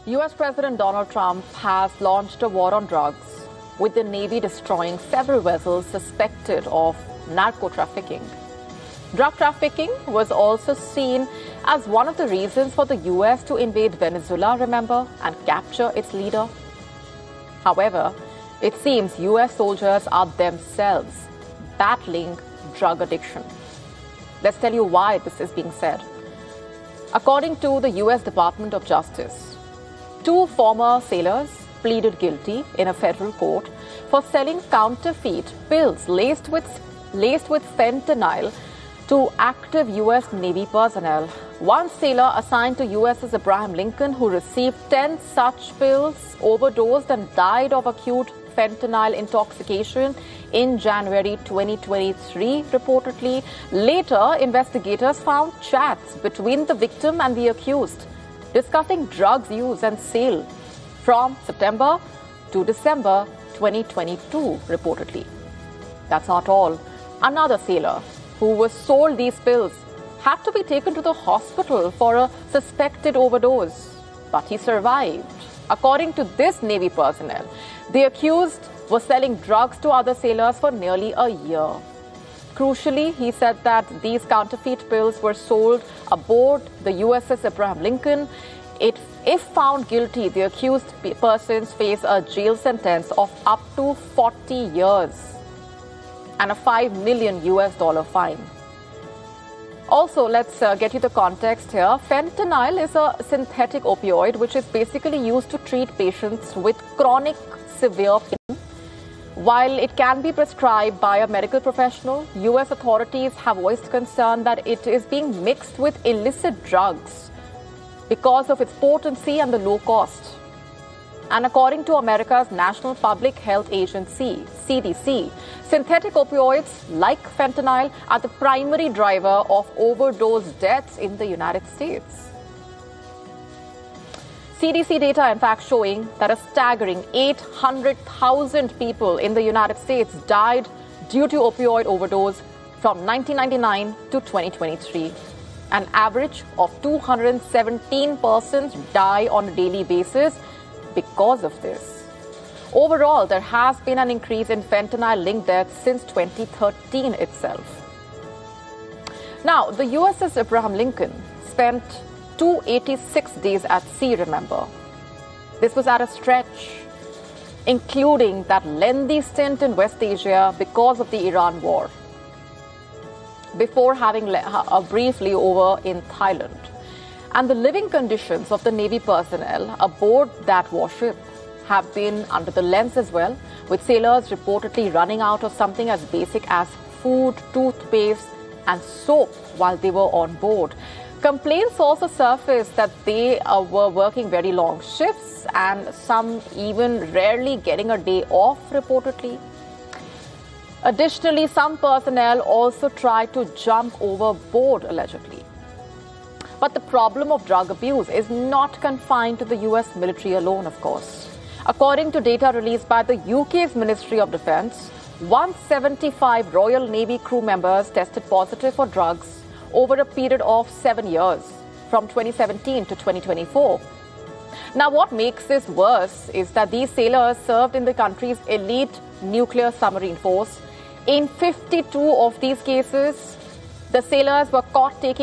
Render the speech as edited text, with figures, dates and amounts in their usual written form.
US President Donald Trump has launched a war on drugs, with the Navy destroying several vessels suspected of narco-trafficking. Drug trafficking was also seen as one of the reasons for the US to invade Venezuela, remember, and capture its leader. However, it seems US soldiers are themselves battling drug addiction. Let's tell you why this is being said. According to the US Department of Justice, 2 former sailors pleaded guilty in a federal court for selling counterfeit pills laced with fentanyl to active US Navy personnel. One sailor assigned to USS Abraham Lincoln, who received 10 such pills, overdosed and died of acute fentanyl intoxication in January 2023, reportedly. Later, investigators found chats between the victim and the accused discussing drugs use and sale from September to December 2022, reportedly. That's not all. Another sailor who was sold these pills had to be taken to the hospital for a suspected overdose, but he survived. According to this Navy personnel, the accused was selling drugs to other sailors for nearly a year. Crucially, he said that these counterfeit pills were sold aboard the USS Abraham Lincoln. If found guilty, the accused persons face a jail sentence of up to 40 years and a $5 million fine. Also, let's get you the context here. Fentanyl is a synthetic opioid which is basically used to treat patients with chronic severe pain. While it can be prescribed by a medical professional, US authorities have voiced concern that it is being mixed with illicit drugs because of its potency and the low cost. And according to America's National Public Health Agency, CDC, synthetic opioids like fentanyl are the primary driver of overdose deaths in the United States. CDC data, in fact, showing that a staggering 800,000 people in the United States died due to opioid overdose from 1999 to 2023. An average of 217 persons die on a daily basis because of this. Overall, there has been an increase in fentanyl-linked deaths since 2013 itself. Now, the USS Abraham Lincoln spent 286 days at sea, remember. This was at a stretch, including that lengthy stint in West Asia because of the Iran war, before having a brief layover in Thailand. And the living conditions of the Navy personnel aboard that warship have been under the lens as well, with sailors reportedly running out of something as basic as food, toothpaste, and soap while they were on board. Complaints also surfaced that they were working very long shifts and some even rarely getting a day off, reportedly. Additionally, some personnel also tried to jump overboard, allegedly. But the problem of drug abuse is not confined to the US military alone, of course. According to data released by the UK's Ministry of Defence, 175 Royal Navy crew members tested positive for drugs over a period of 7 years, from 2017 to 2024. Now, what makes this worse is that these sailors served in the country's elite nuclear submarine force. In 52 of these cases, the sailors were caught taking